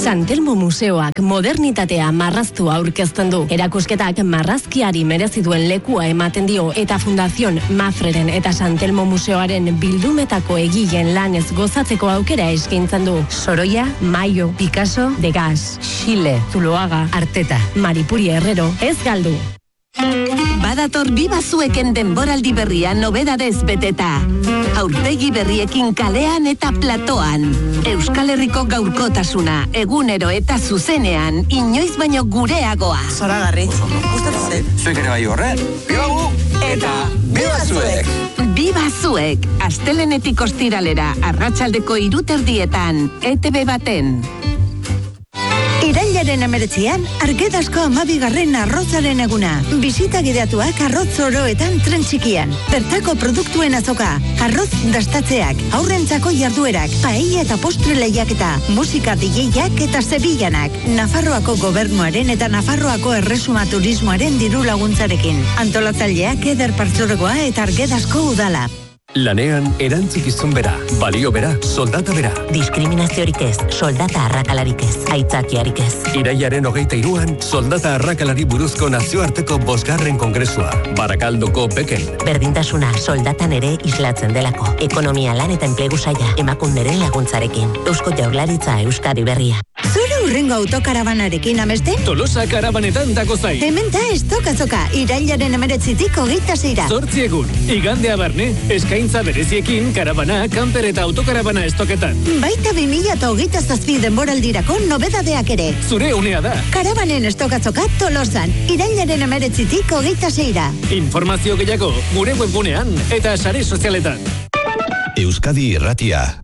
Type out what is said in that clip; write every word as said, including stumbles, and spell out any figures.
San Telmo Museoak modernitatea marraztu aurkezten du. Erakusketak marrazkiari merezi duen lekua ematen dio eta Fundación Mafreren eta San Telmo Museoaren bildumetako egileen lanez gozatzeko aukera eskaintzen du. Sorolla, Maio, Picasso, Degas, Xile, Zuloaga, Arteta, Maripuri Herrero, ez galdu. Badator Biba Zueken denboraldi berria nobedadez beteta. Aurpegi berriekin kalean eta platoan. Euskal Herriko gaurkotasuna, egunero eta zuzenean, inoiz baino gureagoa. Zoragarri. Gustatzen. Zuek ere bai horre. Biba gu! Eta Biba Zuek! Biba Zuek, astelenetik ostiralera, arratsaldeko hiruterdietan, E T B baten. Irailaren emeretzian, Argedasko amabigarren arrozaren eguna. Bisita gideatuak arroz oroetan tren txikian. Bertako produktuen azoka, arroz dastatzeak, aurrentzako jarduerak, paella eta postre lehiaketa, musika D J-ak eta zebillanak. Nafarroako gobernuaren eta Nafarroako erresuma turismoaren diru laguntzarekin. Antolatzaileak Eder Partzuergoa eta Argedasko udala. Lanean erantzukizun bera, balio bera, soldata bera. Diskriminaziorik ez, soldata arrakalarik ez, aitzakiarik ez. Irailaren hogeita hiruan, soldata arrakalari buruzko nazioarteko bosgarren kongresua. Barakaldoko beken. Berdintasuna soldatan ere islatzen delako. Ekonomia lan eta enplegu saila, emakunderen laguntzarekin. Eusko Jaurlaritza Euskadi berria. Zure urrengo autokarabanarekin amesten? Tolosa karabanetan dako zai. Hemen da estokazoka, irailaren emeretzitik hogeita zeira. Zortzi egun, igandea barne, eskaintza bereziekin karabana, kamper eta autokarabana estoketan. Baita bi mila eta hogeita zazpi denboraldirako nobedadeak ere. Zure unea da. Karabanen estokazoka Tolosan, irailaren emeretzitik hogeita zeira. Informazio gehiago, gure webgunean eta sare sozialetan. Euskadi Irratia.